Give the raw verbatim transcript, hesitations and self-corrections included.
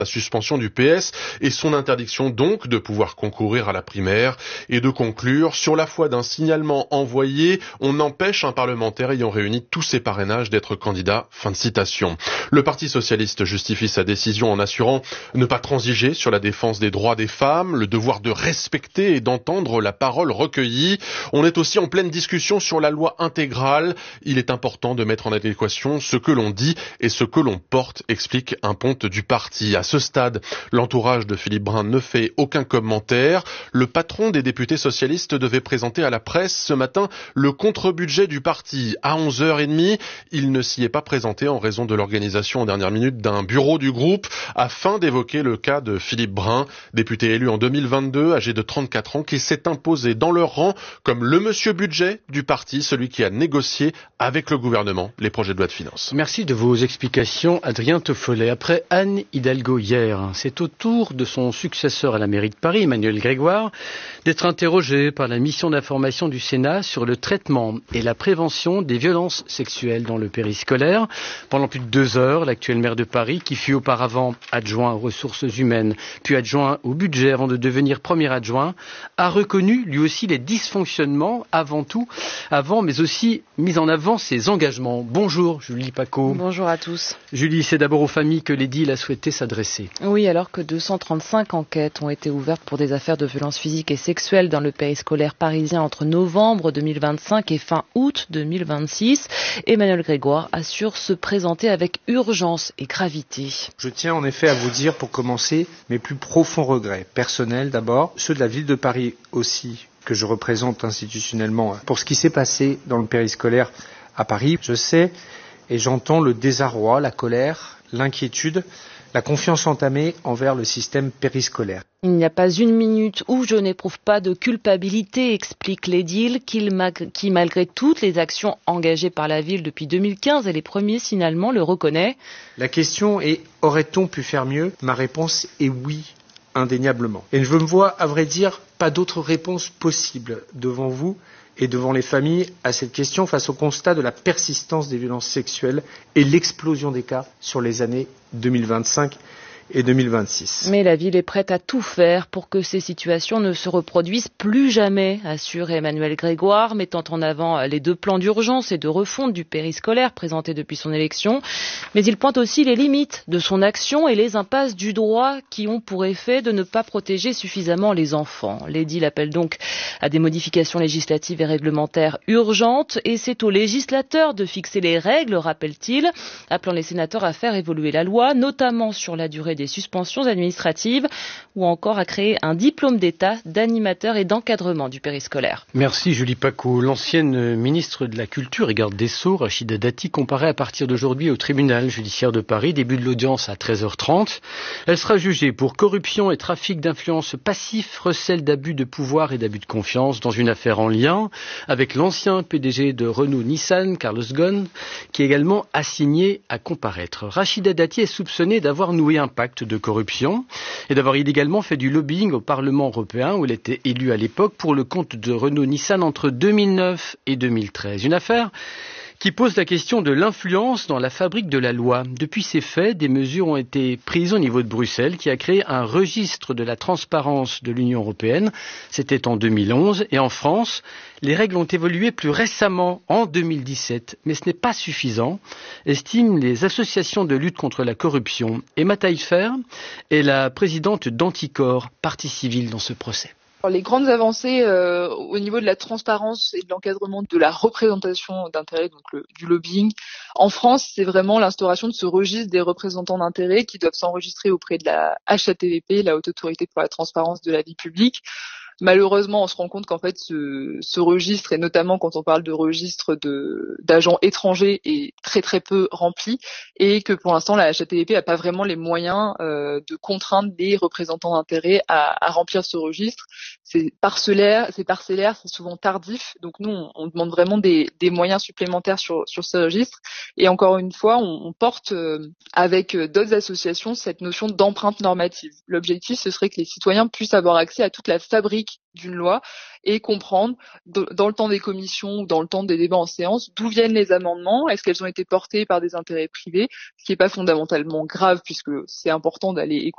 La suspension du P S et son interdiction donc de pouvoir concourir à la primaire et de conclure sur la foi d'un signalement envoyé, on empêche un parlementaire ayant réuni tous ses parrainages d'être candidat. Fin de citation. Le Parti socialiste justifie sa décision en assurant ne pas transiger sur la défense des droits des femmes, le devoir de respecter et d'entendre la parole recueillie. On est aussi en pleine discussion sur la loi intégrale. Il est important de mettre en adéquation ce que l'on dit et ce que l'on porte, explique un ponte du parti. À ce stade, l'entourage de Philippe Brun ne fait aucun commentaire. Le patron des députés socialistes devait présenter à la presse ce matin le contre-budget du parti à onze heures trente. Il ne s'y est pas présenté en raison de l'organisation en dernière minute d'un bureau du groupe afin d'évoquer le cas de Philippe Brun, député élu en deux mille vingt-deux, âgé de trente-quatre ans, qui s'est imposé dans leur rang comme le monsieur budget du parti, celui qui a négocié avec le gouvernement les projets de loi de finances. Merci de vos explications, Adrien Toffolet. Après Anne Hidalgo hier, c'est au tour de son successeur à la mairie de Paris, Emmanuel Grégoire, d'être interrogé par la mission d'information du Sénat sur le traitement et la prévention des violences sexuelles dans le périscolaire. Pendant plus de deux heures, l'actuel maire de Paris, qui fut auparavant adjoint aux ressources humaines, puis adjoint au budget avant de devenir premier adjoint, a reconnu lui aussi les dysfonctionnements avant tout, avant mais aussi mis en avant ses engagements. Bonjour Julie Pacaud. Bonjour à tous. Julie, c'est d'abord aux familles que l'édile a souhaité s'adresser. Oui, alors que deux cent trente-cinq enquêtes ont été ouvertes pour des affaires de violences physiques et sexuelles dans le périscolaire parisien entre novembre deux mille vingt-cinq et fin août deux mille vingt-six, Emmanuel Grégoire assure se présenter avec urgence et gravité. Je tiens en effet à vous dire pour commencer mes plus profonds regrets, personnels d'abord, ceux de la ville de Paris aussi, que je représente institutionnellement, pour ce qui s'est passé dans le périscolaire à Paris. Je sais et j'entends le désarroi, la colère, l'inquiétude, la confiance entamée envers le système périscolaire. Il n'y a pas une minute où je n'éprouve pas de culpabilité, explique l'édile, qui malgré toutes les actions engagées par la ville depuis deux mille quinze et les premiers signalements le reconnaît. La question est, aurait-on pu faire mieux ? Ma réponse est oui, indéniablement. Et je me vois, à vrai dire, pas d'autre réponse possible devant vous et devant les familles à cette question face au constat de la persistance des violences sexuelles et l'explosion des cas sur les années deux mille vingt-cinq et deux mille vingt-six. Mais la ville est prête à tout faire pour que ces situations ne se reproduisent plus jamais, assure Emmanuel Grégoire, mettant en avant les deux plans d'urgence et de refonte du périscolaire présentés depuis son élection. Mais il pointe aussi les limites de son action et les impasses du droit qui ont pour effet de ne pas protéger suffisamment les enfants. L'édile appelle donc à des modifications législatives et réglementaires urgentes et c'est aux législateurs de fixer les règles, rappelle-t-il, appelant les sénateurs à faire évoluer la loi, notamment sur la durée des des suspensions administratives ou encore à créer un diplôme d'État d'animateur et d'encadrement du périscolaire. Merci Julie Pacaud. L'ancienne ministre de la Culture et garde des Sceaux, Rachida Dati, comparaît à partir d'aujourd'hui au tribunal judiciaire de Paris. Début de l'audience à treize heures trente. Elle sera jugée pour corruption et trafic d'influence passif, recel d'abus de pouvoir et d'abus de confiance dans une affaire en lien avec l'ancien P D G de Renault-Nissan, Carlos Ghosn, qui est également assigné à comparaître. Rachida Dati est soupçonnée d'avoir noué un pacte de corruption et d'avoir illégalement fait du lobbying au Parlement européen où elle était élue à l'époque pour le compte de Renault-Nissan entre deux mille neuf et deux mille treize. Une affaire qui pose la question de l'influence dans la fabrique de la loi. Depuis ces faits, des mesures ont été prises au niveau de Bruxelles, qui a créé un registre de la transparence de l'Union européenne. C'était en deux mille onze. Et en France, les règles ont évolué plus récemment, en deux mille dix-sept. Mais ce n'est pas suffisant, estiment les associations de lutte contre la corruption. Emma Taillefer est la présidente d'Anticor, partie civile dans ce procès. Les grandes avancées euh, au niveau de la transparence et de l'encadrement de la représentation d'intérêts, donc le, du lobbying, en France, c'est vraiment l'instauration de ce registre des représentants d'intérêts qui doivent s'enregistrer auprès de la H A T V P, la Haute Autorité pour la Transparence de la Vie Publique. Malheureusement, on se rend compte qu'en fait, ce, ce registre, et notamment quand on parle de registre de, d'agents étrangers, est très très peu rempli et que pour l'instant, la H A T V P n'a pas vraiment les moyens euh, de contraindre les représentants d'intérêt à, à remplir ce registre. C'est parcellaire, c'est parcellaire, c'est souvent tardif. Donc nous, on, on demande vraiment des, des moyens supplémentaires sur, sur ce registre. Et encore une fois, on, on porte euh, avec d'autres associations cette notion d'empreinte normative. L'objectif, ce serait que les citoyens puissent avoir accès à toute la fabrique d'une loi et comprendre dans le temps des commissions ou dans le temps des débats en séance d'où viennent les amendements, est-ce qu'elles ont été portées par des intérêts privés, ce qui n'est pas fondamentalement grave puisque c'est important d'aller écouter